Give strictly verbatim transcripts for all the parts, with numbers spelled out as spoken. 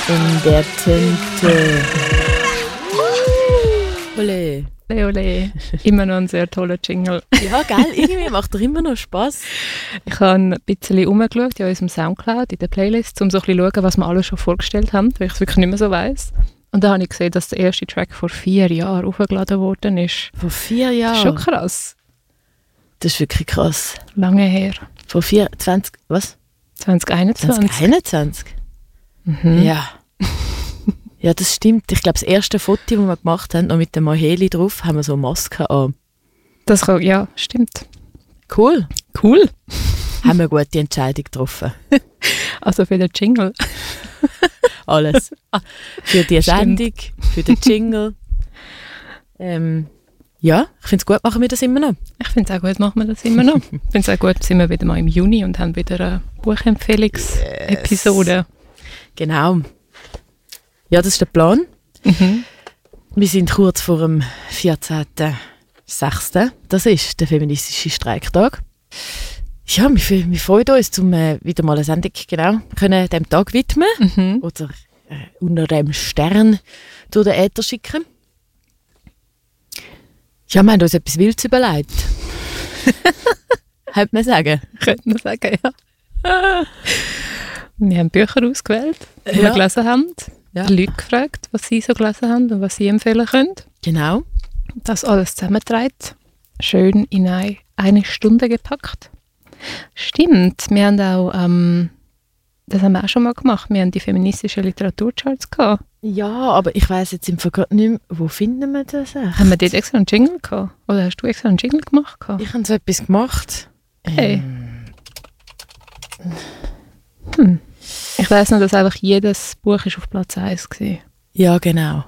in der Tinte. Ole. Ole, ole. Immer noch ein sehr toller Jingle. Ja, gell? Irgendwie macht er immer noch Spass. Ich habe ein bisschen rumgeschaut in unserem Soundcloud, in der Playlist, um so ein bisschen zu schauen, was wir alles schon vorgestellt haben, weil ich es wirklich nicht mehr so weiss. Und da habe ich gesehen, dass der erste Track vor vier Jahren aufgeladen worden ist. Vor vier Jahren? Das ist schon krass. Das ist wirklich krass. Lange her. Vor vier, zwanzig, was? zwanzig einundzwanzig. zwanzig einundzwanzig? Mhm. Ja. Ja, das stimmt. Ich glaube, das erste Foto, das wir gemacht haben, noch mit dem Maheli drauf, haben wir so Maske an. Das kann, ja, stimmt. Cool. Cool. Haben wir eine gute Entscheidung getroffen. Also für den Jingle. Alles. Für die Stimmt. Sendung, für den Jingle. Ähm, ja, ich finde es gut, machen wir das immer noch. Ich finde es auch gut, machen wir das immer noch. Ich finde es auch gut, sind wir wieder mal im Juni und haben wieder eine Buchempfehlungsepisode. Yes. Genau. Ja, das ist der Plan. Mhm. Wir sind kurz vor dem vierzehnten sechsten Das ist der feministische Streiktag. Ja, wir, wir freuen uns, um äh, wieder mal eine Sendung genau können dem Tag widmen Mhm. oder äh, unter dem Stern durch den Äther schicken. Ja, wir haben uns etwas Wildes überlegt. Könnte man sagen. Könnte man sagen, ja. Wir haben Bücher ausgewählt, die Ja. wir gelesen haben. Ja. Die Leute gefragt, was sie so gelesen haben und was sie empfehlen können. Genau. Das alles zusammengetragen, schön in eine, eine Stunde gepackt. Stimmt, wir haben auch, ähm, das haben wir auch schon mal gemacht, wir haben die feministischen Literaturcharts gehabt. Ja, aber ich weiss jetzt im Vergleich nicht mehr, wo finden wir das eigentlich? Haben wir dort extra einen Jingle gehabt? Oder hast du extra einen Jingle gemacht? Gehabt? Ich habe so etwas gemacht. Okay. Ähm, Hm. Ich weiss noch, dass einfach jedes Buch ist auf Platz eins war. ja, genau.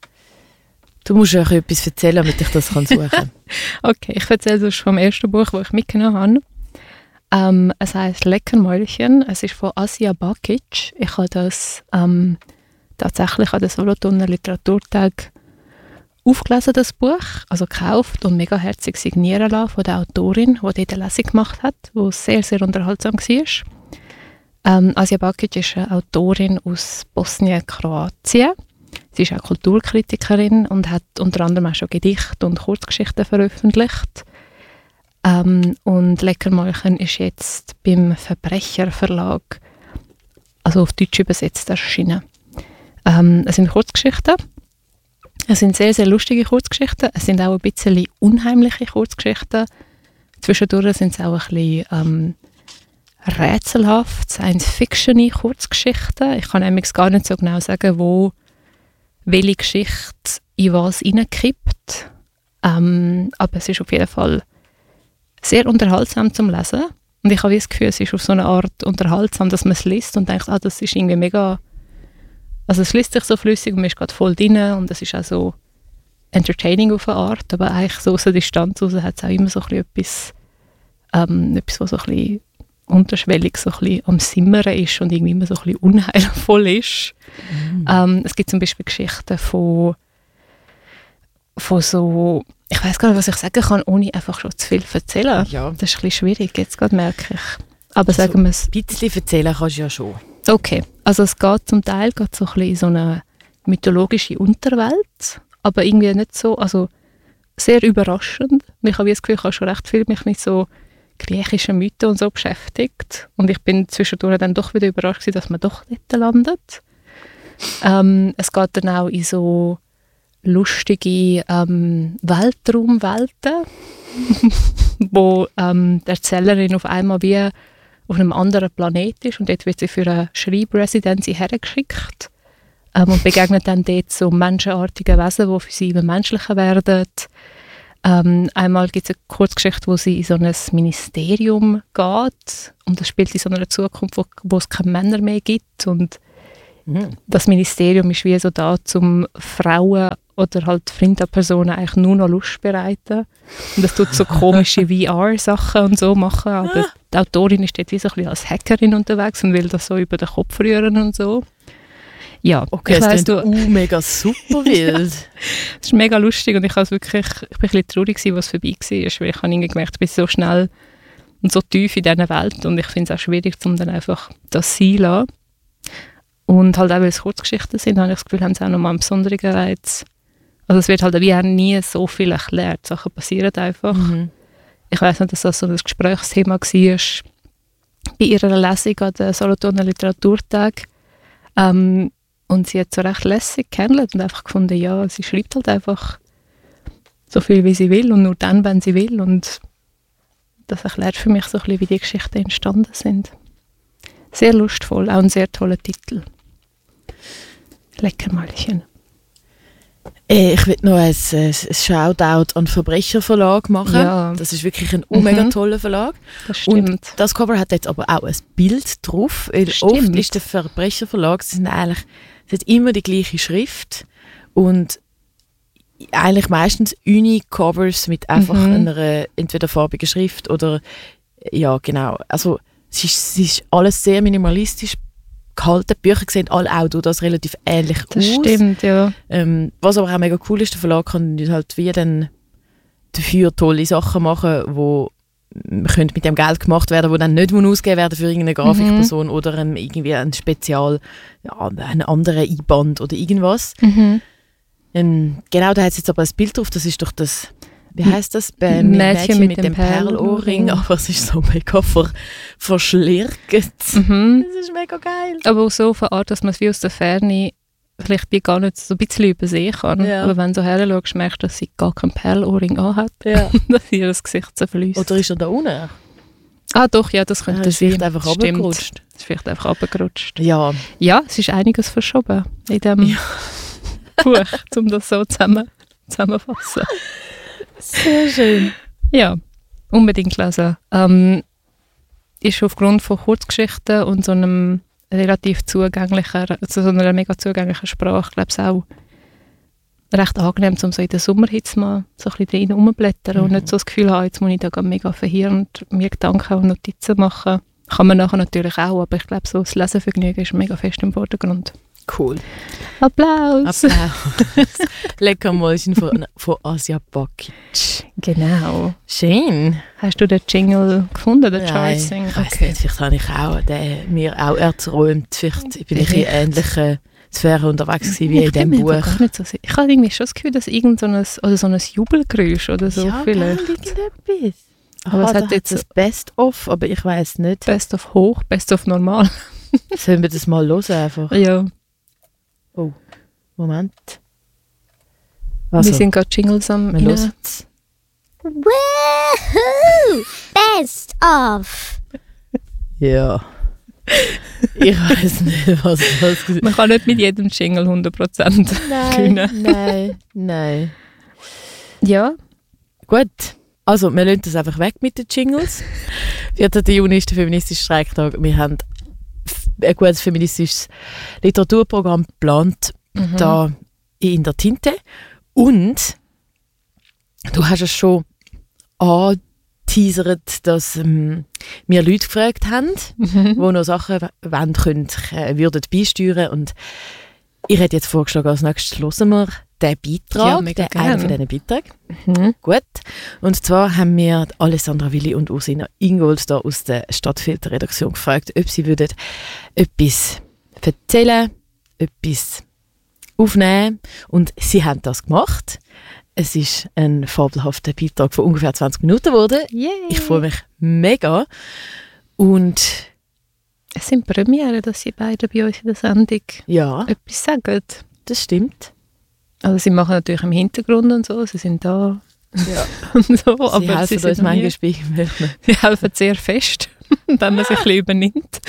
Du musst ja auch etwas erzählen, damit ich das kann suchen kann. Okay, ich erzähle sonst vom ersten Buch, das ich mitgenommen habe. Ähm, es heisst Leckermäulchen. Es ist von Asia Bakic. Ich habe das ähm, tatsächlich an den Solothurner Literaturtag aufgelesen, das Buch. Also gekauft und mega herzig signieren lassen von der Autorin, die dort eine Lesung gemacht hat, die sehr, sehr unterhaltsam war. Ähm, Asia Bakic ist eine Autorin aus Bosnien-Kroatien. Sie ist auch Kulturkritikerin und hat unter anderem auch schon Gedichte und Kurzgeschichten veröffentlicht. Ähm, und Leckermäulchen ist jetzt beim Verbrecherverlag, also auf Deutsch übersetzt, erschienen. Ähm, es sind Kurzgeschichten. Es sind sehr, sehr lustige Kurzgeschichten. Es sind auch ein bisschen unheimliche Kurzgeschichten. Zwischendurch sind es auch ein bisschen ähm, rätselhaft, Science-Fiction Kurzgeschichten. Ich kann nämlich gar nicht so genau sagen, wo welche Geschichte in was hineinkippt. Ähm, aber es ist auf jeden Fall sehr unterhaltsam zum Lesen. Und ich habe das Gefühl, es ist auf so eine Art unterhaltsam, dass man es liest und denkt, ah, das ist irgendwie mega... Also es liest sich so flüssig und man ist gerade voll drin und es ist auch so entertaining auf eine Art, aber eigentlich so aus der Distanz raus hat es auch immer so ein bisschen etwas, ähm, etwas, was so ein bisschen unterschwellig so ein bisschen am Simmern ist und irgendwie immer so ein bisschen unheilvoll ist. Mm. Ähm, es gibt zum Beispiel Geschichten von, von so, ich weiß gar nicht, was ich sagen kann, ohne einfach schon zu viel zu erzählen. Ja. Das ist ein bisschen schwierig, jetzt gerade merke ich. Aber Also, sagen wir es. Ein bisschen erzählen kannst du ja schon. Okay, also es geht zum Teil geht so ein bisschen in so eine mythologische Unterwelt, aber irgendwie nicht so, also sehr überraschend. Ich habe das Gefühl, ich habe schon recht viel mich mit so griechischen Mythen und so beschäftigt und ich bin zwischendurch dann doch wieder überrascht gewesen, dass man doch dort landet. Ähm, es geht dann auch in so lustige ähm, Weltraumwelten, wo ähm, die Erzählerin auf einmal wie auf einem anderen Planet ist und dort wird sie für eine Schreibresidenz hergeschickt ähm, und begegnet dann dort so menschenartigen Wesen, die für sie immer menschlicher werden. Ähm, einmal gibt es eine Kurzgeschichte, wo sie in so ein Ministerium geht und das spielt in so einer Zukunft, wo, wo es keine Männer mehr gibt und mhm. das Ministerium ist wie so da, um Frauen oder halt fremde Personen eigentlich nur noch Lust bereiten und das tut so komische V R-Sachen und so machen, aber die Autorin ist dort wie so ein bisschen als Hackerin unterwegs und will das so über den Kopf rühren und so. Ja, okay, ich es weiss, klingt du, uh, mega super wild. Es ist mega lustig und ich, wirklich, ich bin ein bisschen traurig gewesen, was vorbei war, weil ich habe gemerkt, ich bin so schnell und so tief in dieser Welt und ich finde es auch schwierig, um dann einfach das sein zu lassen. Und halt auch, weil es Kurzgeschichten sind, habe ich das Gefühl, haben sie auch nochmal einen besonderen Reiz. Also es wird halt wie auch nie so viel erklärt. Sachen passieren einfach. Mhm. Ich weiss nicht, dass das so ein Gesprächsthema war bei ihrer Lesung an den Solothurner Literaturtag. Ähm, und sie hat so recht lässig kennengelernt und einfach gefunden, ja, sie schreibt halt einfach so viel, wie sie will und nur dann, wenn sie will. Und das erklärt für mich so ein bisschen, wie die Geschichten entstanden sind. Sehr lustvoll, auch ein sehr toller Titel. Leckermäulchen. Ich will noch ein, ein Shoutout an den Verbrecherverlag machen. Ja. Das ist wirklich ein mhm. mega toller Verlag. Das stimmt. Und das Cover hat jetzt aber auch ein Bild drauf. Weil oft ist der Verbrecherverlag, es sind eigentlich, es hat immer die gleiche Schrift und eigentlich meistens Uni-Covers mit einfach mhm. einer entweder farbigen Schrift oder ja genau. Also es ist, es ist alles sehr minimalistisch gehalten. Die Bücher sehen alle auch durch das relativ ähnlich das aus. Das stimmt, ja. Ähm, was aber auch mega cool ist, der Verlag kann halt wie dann dafür tolle Sachen machen, wo können mit dem Geld gemacht werden, wo dann nicht ausgegeben werden für irgendeine Grafikperson mhm. oder ähm, irgendwie ein Spezial, ja, einen anderen Einband oder irgendwas. Mhm. Ähm, genau, da hat es jetzt aber ein Bild drauf, das ist doch das, wie heisst das? Bei Mädchen, Mädchen mit, mit dem, dem Perlohrring, Perlohrring. aber es ist so mega ver, verschlirkt. Mhm. Das ist mega geil. Aber auch so auf eine Art, dass man es wie aus der Ferne vielleicht wie gar nicht so ein bisschen übersehen kann. Ja. Aber wenn du her schaust, merkst du, dass sie gar keinen Perlohrring anhat. Ja. Dass ihr das Gesicht zerfließt. Oder ist er da unten? Ah doch, ja, das könnte ja, sein. Vielleicht einfach runtergerutscht. Das ist vielleicht einfach runtergerutscht. Ja. Ja, es ist einiges verschoben in diesem ja. Buch, um das so zusammen, zusammenfassen. Sehr schön. Ja, unbedingt lesen. Ähm, ist aufgrund von Kurzgeschichten und so einem relativ zugänglichen, also so einer mega zugänglichen Sprache, glaube ich, auch recht angenehm, um so in den Sommerhitze mal so ein bisschen drin rumblättern mhm. und nicht so das Gefühl haben, jetzt muss ich da mega verhirren und mir Gedanken und Notizen machen. Kann man nachher natürlich auch, aber ich glaube, so das Lesevergnügen ist mega fest im Vordergrund. Cool. Applaus! Applaus. Leckermäulchen von, von Asia Bakic. Genau. Schön. Hast du den Jingle gefunden, den Nein, Choicing? ich weiss okay. nicht, vielleicht habe ich auch den mir auch erträumt. Vielleicht bin ich in ähnlichen Sphären unterwegs gewesen, wie ich in diesem Buch. Gar nicht so sicher. Ich habe irgendwie schon das Gefühl, dass irgend so ein, oder so ein Jubelgeräusch oder so ja, vielleicht. Ja, irgendetwas. Aber Aha, es hat jetzt das Best-of, aber ich weiss nicht. Best-of hoch, Best-of normal. Sollen wir das mal hören einfach? Ja. Oh, Moment. Also, wir sind gerade Jingles am wir hören es. Woohoo! Best of! Ja. Ich weiß nicht, was das ist. Man kann nicht mit jedem Jingle hundert Prozent gewinnen. Nein, nein. Ja. Gut. Also, wir lassen das einfach weg mit den Jingles. vierzehnten Juni ist der feministische Streiktag. Wir haben ein gutes feministisches Literaturprogramm geplant, mhm. da in der Tinte. Und du hast es schon angeteasert, dass ähm, wir Leute gefragt haben, mhm. die noch Sachen wollen, können, äh, würden beisteuern. Und ich hätte jetzt vorgeschlagen, als nächstes hören wir den Beitrag, ja, den einen von diesen Beiträgen. Mhm. Gut. Und zwar haben wir Alessandra Willi und Ursina Ingold da aus der Stadtfilter-Redaktion gefragt, ob sie würden etwas erzählen, etwas aufnehmen. Und sie haben das gemacht. Es ist ein fabelhafter Beitrag von ungefähr zwanzig Minuten geworden. Yay. Ich freue mich mega. Und es sind Premiere, dass sie beide bei uns in der Sendung ja, etwas sagen. Das stimmt. Also sie machen natürlich im Hintergrund und so, sie sind da ja. und so. Sie aber helfen sie uns sind manchmal spielen. Sie helfen sehr fest, wenn man sich ein bisschen übernimmt.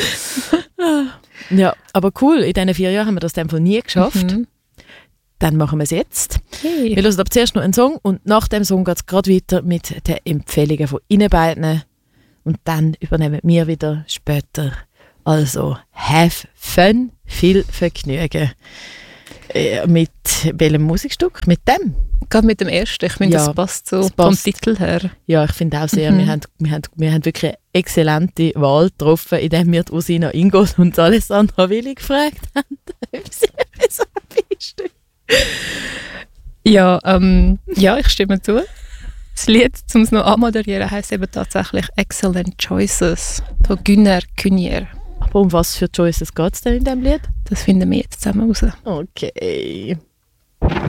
Ja, aber cool, in diesen vier Jahren haben wir das in dem Fall nie geschafft. Mhm. Dann machen wir es jetzt. Hey. Wir hören aber zuerst noch einen Song und nach dem Song geht es gerade weiter mit den Empfehlungen von Ihnen beiden. Und dann übernehmen wir wieder später. Also, have fun, viel Vergnügen. Äh, mit welchem Musikstück? Mit dem? Gerade mit dem ersten. Ich finde, ja, das passt so das passt. Vom Titel her. Ja, ich finde auch sehr. Mhm. Wir, haben, wir, haben, wir haben wirklich eine exzellente Wahl getroffen, indem wir die Ursina Ingold und Alessandra Willi gefragt haben, ob sie etwas beisteuern. Ja, ähm, ja, ich stimme zu. Das Lied, um es noch anmoderieren, heisst eben tatsächlich «Excellent Choices» von Gunnar Künier. Oh Aber um was für Choices geht es denn in diesem Lied? Das finden wir jetzt zusammen raus. Okay.